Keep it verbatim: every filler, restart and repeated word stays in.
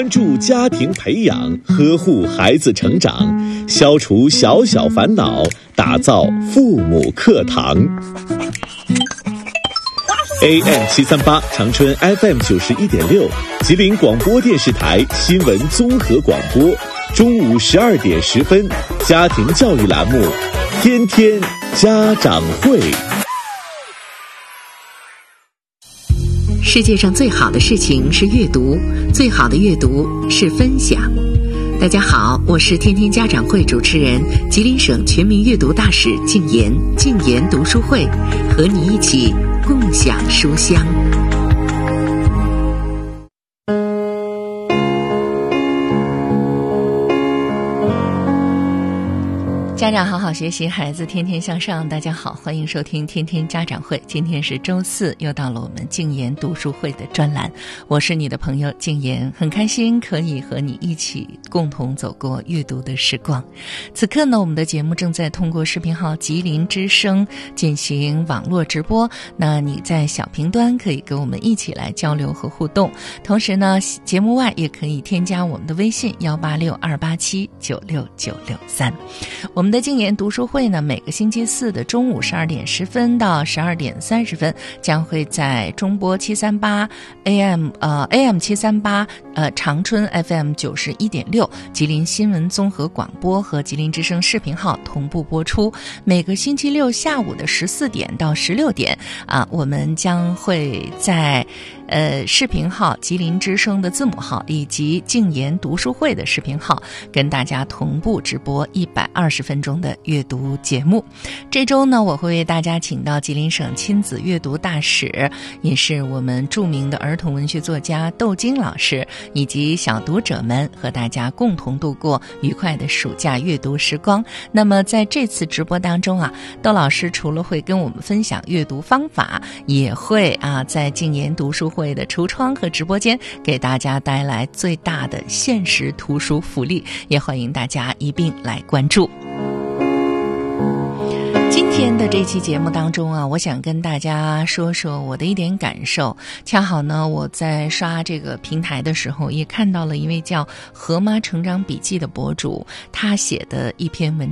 关注家庭培养，呵护孩子成长，消除小小烦恼，打造父母课堂。A M 七三八 长春 F M 九十一点六，吉林广播电视台新闻综合广播，中午十二点十分，家庭教育栏目，天天家长会。 世界上最好的事情是阅读，最好的阅读是分享。大家好，我是天天家长会主持人，吉林省全民阅读大使静言，静言读书会，和你一起共享书香。家长好好学习，孩子天天向上。大家好，欢迎收听天天家长会。今天是周四，又到了我们静言读书会的专栏，我是你的朋友静言，很开心可以和你一起共同走过阅读的时光。此刻呢，我们的节目正在通过视频号吉林之声进行网络直播，那你在小屏端可以跟我们一起来交流和互动，同时呢，节目外也可以添加我们的微信幺八六二八七九六九六三。我们的静言读书会呢，每个星期四的中午十二点十分到十二点三十分，将会在中波七三八 A M 呃 A M 七三八呃长春 F M 九十一点六，吉林新闻综合广播和吉林之声视频号同步播出。每个星期六下午的十四点到十六点啊，我们将会在呃视频号吉林之声的字母号以及静言读书会的视频号跟大家同步直播一百二十分钟的阅读节目。这周呢，我会为大家请到吉林省亲子阅读大使，也是我们著名的儿童文学作家窦晶老师，以及小读者们，和大家共同度过愉快的暑假阅读时光。那么在这次直播当中啊，窦老师除了会跟我们分享阅读方法，也会啊在静言读书会的橱窗和直播间给大家带来最大的限时图书福利，也欢迎大家一并来关注。今天的这期节目当中啊，我想跟大家说说我的一点感受。恰好呢，我在刷这个平台的时候，也看到了一位叫河妈成长笔记的博主，他写的一篇文